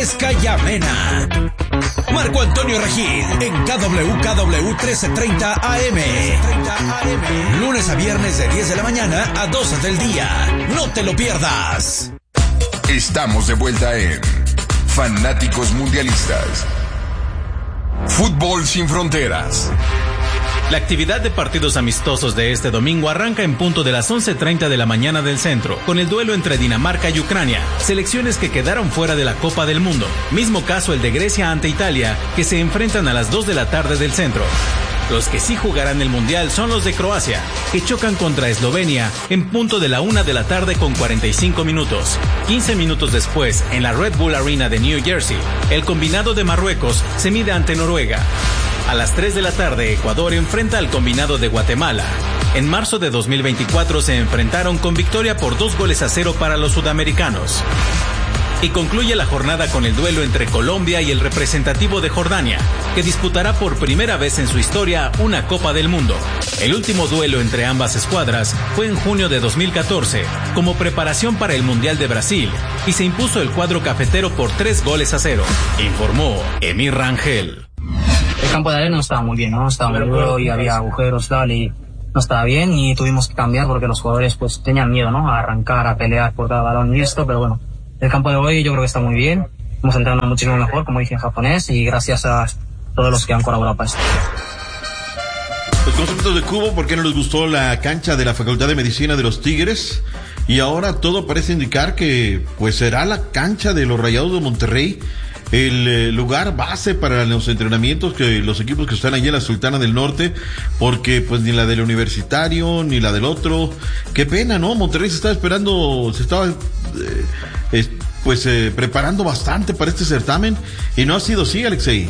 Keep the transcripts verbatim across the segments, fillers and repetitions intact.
fresca y amena. Marco Antonio Regil en K W K W trece treinta A M. Lunes a viernes de diez de la mañana a doce del día. No te lo pierdas. Estamos de vuelta en Fanáticos Mundialistas. Fútbol sin fronteras. La actividad de partidos amistosos de este domingo arranca en punto de las once treinta de la mañana del centro, con el duelo entre Dinamarca y Ucrania, selecciones que quedaron fuera de la Copa del Mundo. Mismo caso el de Grecia ante Italia, que se enfrentan a las dos de la tarde del centro. Los que sí jugarán el Mundial son los de Croacia, que chocan contra Eslovenia en punto de la una de la tarde con cuarenta y cinco minutos. quince minutos después, en la Red Bull Arena de New Jersey, el combinado de Marruecos se mide ante Noruega. A las tres de la tarde, Ecuador enfrenta al combinado de Guatemala. En marzo de dos mil veinticuatro se enfrentaron con victoria por dos goles a cero para los sudamericanos. Y concluye la jornada con el duelo entre Colombia y el representativo de Jordania, que disputará por primera vez en su historia una Copa del Mundo. El último duelo entre ambas escuadras fue en junio de dos mil catorce, como preparación para el Mundial de Brasil, y se impuso el cuadro cafetero por tres goles a cero, informó Emir Rangel. El campo de arena no estaba muy bien, ¿no? Estaba muy duro y había agujeros, tal, y no estaba bien, y tuvimos que cambiar porque los jugadores pues tenían miedo, ¿no? A arrancar, a pelear por cada balón y esto, pero bueno, el campo de hoy yo creo que está muy bien, hemos entrado muchísimo mejor, como dije en japonés, y gracias a todos los que han colaborado para esto. Los conceptos de Cubo, ¿por qué no les gustó la cancha de la Facultad de Medicina de los Tigres? Y ahora todo parece indicar que pues será la cancha de los Rayados de Monterrey el eh, lugar base para los entrenamientos que los equipos que están allí en la Sultana del Norte, porque pues ni la del Universitario ni la del otro, qué pena, ¿no? Monterrey se estaba esperando, se estaba eh, eh, pues eh, preparando bastante para este certamen y no ha sido así, Alexei.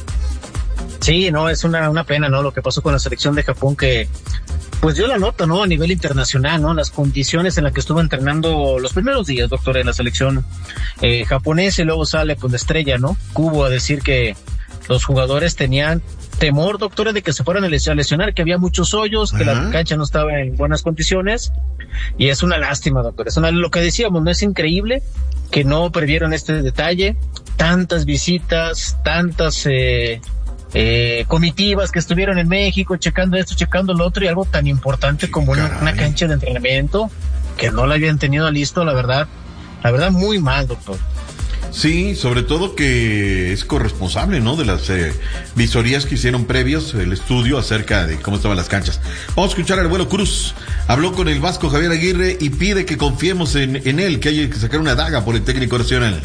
Sí, no, es una, una pena, ¿no? Lo que pasó con la selección de Japón, que pues dio la nota, ¿no? A nivel internacional, ¿no? Las condiciones en las que estuvo entrenando los primeros días, doctor, en la selección eh, japonesa, y luego sale pues la estrella, ¿no? Kubo, a decir que los jugadores tenían temor, doctora, de que se fueran a lesionar, que había muchos hoyos, que Ajá. la cancha no estaba en buenas condiciones, y es una lástima, doctor. Es una, lo que decíamos, ¿no? Es increíble que no previeron este detalle, tantas visitas, tantas eh, eh, comitivas que estuvieron en México checando esto, checando lo otro, y algo tan importante como una, una cancha de entrenamiento que no la habían tenido listo, la verdad, la verdad muy mal, doctor. Sí, sobre todo que es corresponsable, ¿no? De las eh, visorías que hicieron previos, el estudio acerca de cómo estaban las canchas. Vamos a escuchar al Abuelo Cruz. Habló con el Vasco Javier Aguirre y pide que confiemos en, en él, que hay que sacar una daga por el técnico nacional.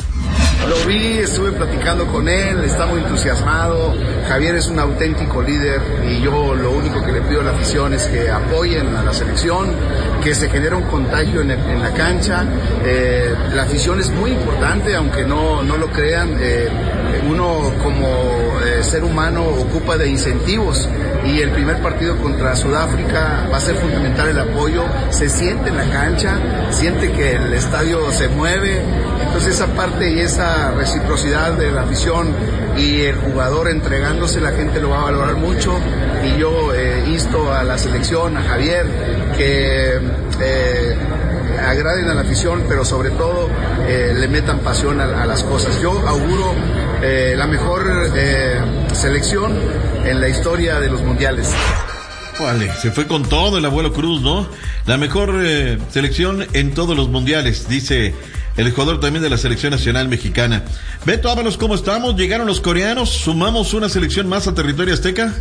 Lo vi, estuve platicando con él, está muy entusiasmado. Javier es un auténtico líder y yo lo único que le pido a la afición es que apoyen a la selección, que se genere un contagio en, el, en la cancha. Eh, la afición es muy importante, aunque no, no lo crean. Eh, uno como eh, ser humano ocupa de incentivos, y el primer partido contra Sudáfrica va a ser fundamental el apoyo. Se siente en la cancha, siente que el estadio se mueve. Entonces esa parte y esa reciprocidad de la afición y el jugador entregándose, la gente lo va a valorar mucho. Y yo eh, insto a la selección, a Javier, que eh, agraden a la afición, pero sobre todo eh, le metan pasión a, a las cosas. Yo auguro eh, la mejor eh, selección en la historia de los mundiales. Vale, se fue con todo el Abuelo Cruz, ¿no? La mejor eh, selección en todos los mundiales, dice el jugador también de la selección nacional mexicana. Beto Ábalos, ¿cómo estamos? Llegaron los coreanos, sumamos una selección más a territorio azteca.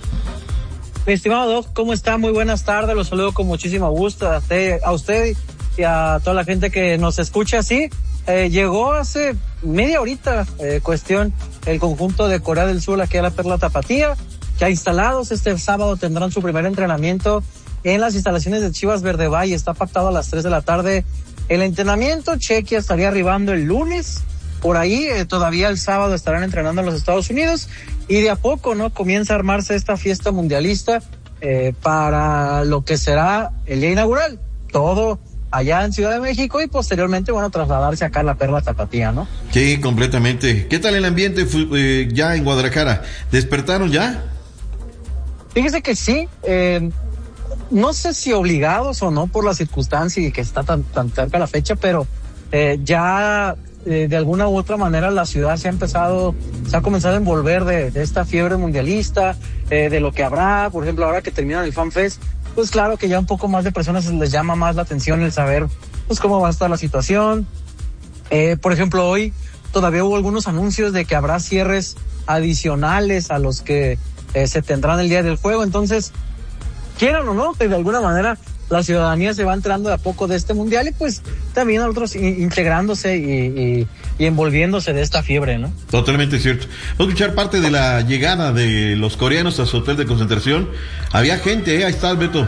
Mi estimado Doc, ¿cómo está? Muy buenas tardes, los saludo con muchísimo gusto a usted, a usted y a toda la gente que nos escucha. Sí, eh, llegó hace media horita, eh, cuestión, el conjunto de Corea del Sur, aquí a la Perla Tapatía, ya instalados. Este sábado tendrán su primer entrenamiento en las instalaciones de Chivas Verde Valle. Está pactado a las tres de la tarde el entrenamiento. Chequia estaría arribando el lunes, por ahí, eh, todavía el sábado estarán entrenando en los Estados Unidos, y de a poco, ¿no? Comienza a armarse esta fiesta mundialista eh, para lo que será el día inaugural. Todo allá en Ciudad de México, y posteriormente, bueno, trasladarse acá a la Perla Tapatía, ¿no? Sí, completamente. ¿Qué tal el ambiente eh, ya en Guadalajara? ¿Despertaron ya? Fíjese que sí, eh, no sé si obligados o no por la circunstancia y que está tan, tan cerca la fecha, pero eh, ya eh, de alguna u otra manera la ciudad se ha empezado, se ha comenzado a envolver de, de esta fiebre mundialista, eh, de lo que habrá, por ejemplo, ahora que termina el Fan Fest, pues claro que ya un poco más de personas les llama más la atención el saber, pues cómo va a estar la situación. Eh, por ejemplo, hoy todavía hubo algunos anuncios de que habrá cierres adicionales a los que eh, se tendrán el día del juego, entonces, quieran o no, que de alguna manera la ciudadanía se va entrando de a poco de este mundial y pues también a otros in- integrándose y, y, y envolviéndose de esta fiebre, ¿no? Totalmente cierto. Vamos a escuchar parte de la llegada de los coreanos a su hotel de concentración. Había gente, ¿eh? Ahí está, Beto.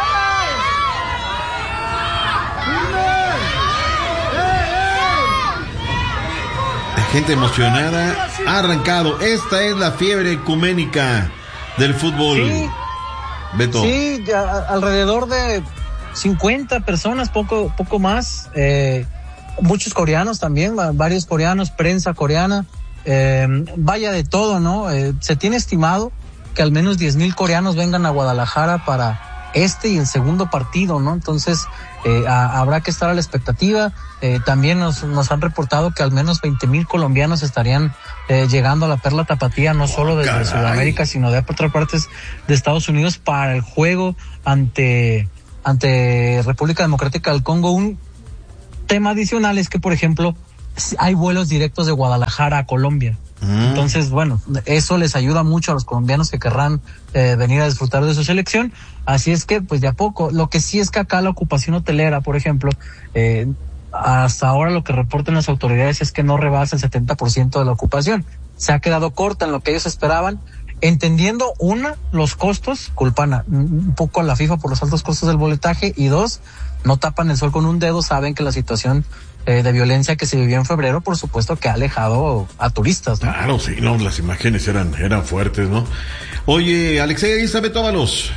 Gente emocionada, ha arrancado. Esta es la fiebre ecuménica del fútbol. Sí, Beto. Sí, ya, alrededor de cincuenta personas, poco, poco más. Eh, muchos coreanos también, varios coreanos, prensa coreana. Eh, vaya de todo, ¿no? Eh, se tiene estimado que al menos diez mil coreanos vengan a Guadalajara para este y el segundo partido, ¿no? Entonces, eh, a, habrá que estar a la expectativa. Eh, también nos, nos han reportado que al menos veinte mil colombianos estarían eh, llegando a la Perla Tapatía, no solo desde Caray. Sudamérica, sino de otras partes de Estados Unidos para el juego ante, ante República Democrática del Congo. Un tema adicional es que, por ejemplo, hay vuelos directos de Guadalajara a Colombia. Mm. Entonces, bueno, eso les ayuda mucho a los colombianos que querrán eh, venir a disfrutar de su selección. Así es que, pues de a poco, lo que sí es que acá la ocupación hotelera, por ejemplo, eh, hasta ahora lo que reportan las autoridades es que no rebasa el setenta por ciento de la ocupación. Se ha quedado corta en lo que ellos esperaban, entendiendo, una, los costos, culpan a, un poco a la FIFA por los altos costos del boletaje, y dos, no tapan el sol con un dedo, saben que la situación eh, de violencia que se vivió en febrero, por supuesto que ha alejado a turistas, ¿no? Claro, sí, no, las imágenes eran, eran fuertes, ¿no? Oye, Alexei, ahí está Beto Ábalos.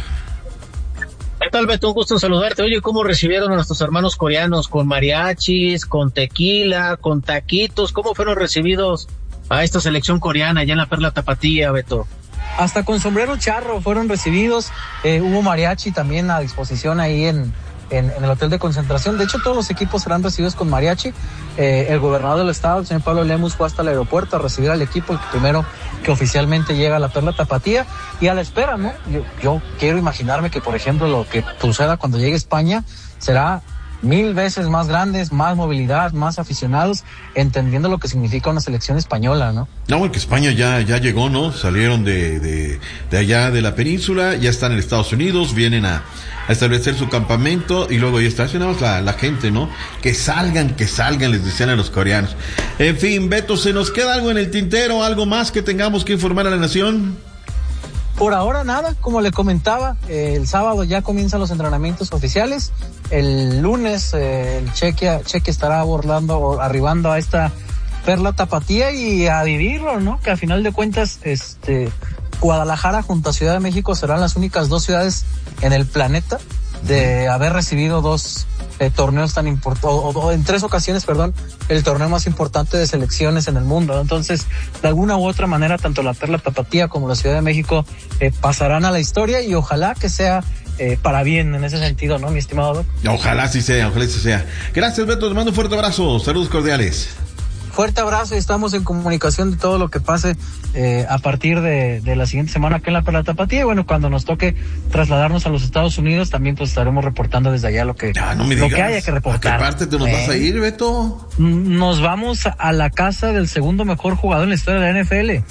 ¿Qué tal, Beto? Un gusto en saludarte. Oye, ¿cómo recibieron a nuestros hermanos coreanos? ¿Con mariachis, con tequila, con taquitos? ¿Cómo fueron recibidos a esta selección coreana allá en la Perla Tapatía, Beto? Hasta con sombrero charro fueron recibidos. Eh, hubo mariachi también a disposición ahí en, en, en el hotel de concentración. De hecho, todos los equipos serán recibidos con mariachi. Eh, el gobernador del estado, el señor Pablo Lemus, fue hasta el aeropuerto a recibir al equipo, el primero que oficialmente llega a la Perla Tapatía, y a la espera, ¿no? Yo, yo quiero imaginarme que, por ejemplo, lo que suceda cuando llegue a España será mil veces más grandes, más movilidad, más aficionados, entendiendo lo que significa una selección española, ¿no? No, porque España ya, ya llegó, ¿no? Salieron de, de, de allá de la península, ya están en Estados Unidos, vienen a, a establecer su campamento, y luego ya estacionamos la, la gente, ¿no? Que salgan, que salgan, les decían a los coreanos. En fin, Beto, ¿se nos queda algo en el tintero, algo más que tengamos que informar a la nación? Por ahora nada, como le comentaba, eh, el sábado ya comienzan los entrenamientos oficiales. El lunes eh, el Cheque, Cheque estará abordando, arribando a esta Perla Tapatía y a vivirlo, ¿no? Que a final de cuentas, este, Guadalajara junto a Ciudad de México serán las únicas dos ciudades en el planeta de haber recibido dos eh, torneos tan importantes, o, o en tres ocasiones, perdón, el torneo más importante de selecciones en el mundo, ¿no? Entonces, de alguna u otra manera, tanto la Perla Tapatía como la Ciudad de México eh, pasarán a la historia, y ojalá que sea eh, para bien en ese sentido, ¿no, mi estimado Doc? Ojalá sí sea, ojalá sí sea. Gracias, Beto, te mando un fuerte abrazo, saludos cordiales. Fuerte abrazo, y estamos en comunicación de todo lo que pase eh, a partir de, de la siguiente semana aquí en la Perla Tapatía. Y bueno, cuando nos toque trasladarnos a los Estados Unidos, también pues estaremos reportando desde allá lo que, ya, no me lo digas, que haya que reportar. ¿A qué parte te nos eh? vas a ir, Beto? Nos vamos a la casa del segundo mejor jugador en la historia de la N F L.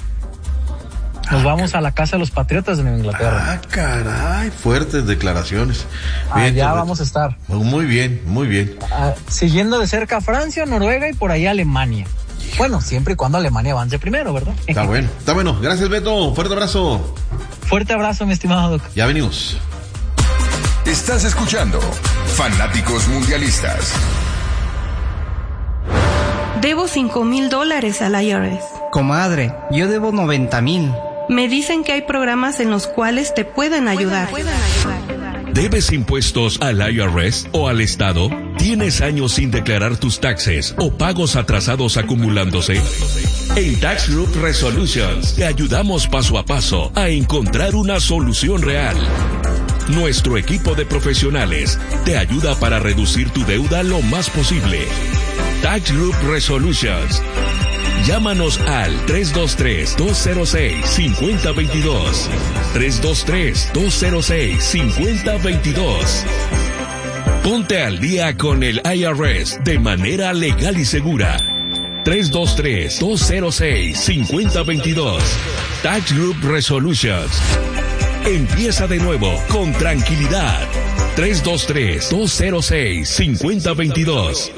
Nos ah, vamos car- a la casa de los Patriotas de Nueva Inglaterra. Ah, caray, fuertes declaraciones. Bien, allá entonces, vamos a estar. Muy bien, muy bien. Ah, siguiendo de cerca Francia, Noruega y por ahí Alemania. Hijo. Bueno, siempre y cuando Alemania avance primero, ¿verdad? Está bueno, está bueno. Gracias, Beto. Fuerte abrazo. Fuerte abrazo, mi estimado Doc. Ya venimos. Estás escuchando Fanáticos Mundialistas. Debo cinco mil dólares al I R S. Comadre, yo debo noventa mil. Me dicen que hay programas en los cuales te pueden ayudar. Pueden ayudar. ¿Debes impuestos al I R S o al Estado? ¿Tienes años sin declarar tus taxes o pagos atrasados acumulándose? En Tax Group Resolutions te ayudamos paso a paso a encontrar una solución real. Nuestro equipo de profesionales te ayuda para reducir tu deuda lo más posible. Tax Group Resolutions. Llámanos al tres dos tres, dos cero seis, cinco cero dos dos. tres dos tres, dos cero seis, cinco cero dos dos. Ponte al día con el I R S de manera legal y segura. tres dos tres, dos cero seis, cinco cero dos dos. Tax Group Resolutions. Empieza de nuevo con tranquilidad. tres dos tres, dos cero seis, cinco cero dos dos.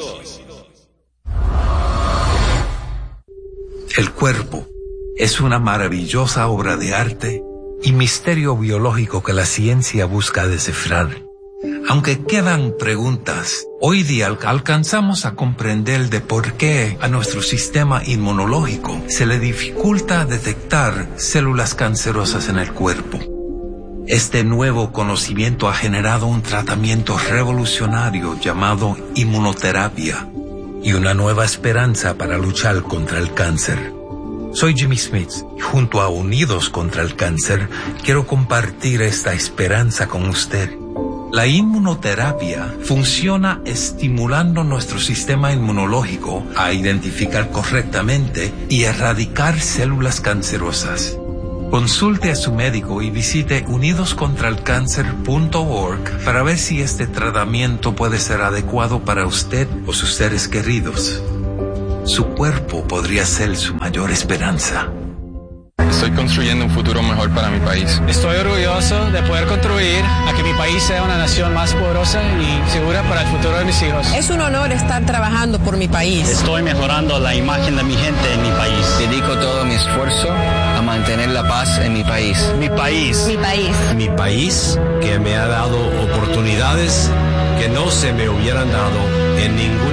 El cuerpo es una maravillosa obra de arte y misterio biológico que la ciencia busca descifrar. Aunque quedan preguntas, hoy día alcanzamos a comprender de por qué a nuestro sistema inmunológico se le dificulta detectar células cancerosas en el cuerpo. Este nuevo conocimiento ha generado un tratamiento revolucionario llamado inmunoterapia y una nueva esperanza para luchar contra el cáncer. Soy Jimmy Smith y junto a Unidos contra el Cáncer quiero compartir esta esperanza con usted. La inmunoterapia funciona estimulando nuestro sistema inmunológico a identificar correctamente y erradicar células cancerosas. Consulte a su médico y visite unidos contra el cáncer punto org para ver si este tratamiento puede ser adecuado para usted o sus seres queridos. Su cuerpo podría ser su mayor esperanza. Estoy construyendo un futuro mejor para mi país. Estoy orgulloso de poder contribuir a que mi país sea una nación más poderosa y segura para el futuro de mis hijos. Es un honor estar trabajando por mi país. Estoy mejorando la imagen de mi gente en mi país. Dedico todo mi esfuerzo a mantener la paz en mi país. Mi país. Mi país. Mi país, que me ha dado oportunidades que no se me hubieran dado en ningún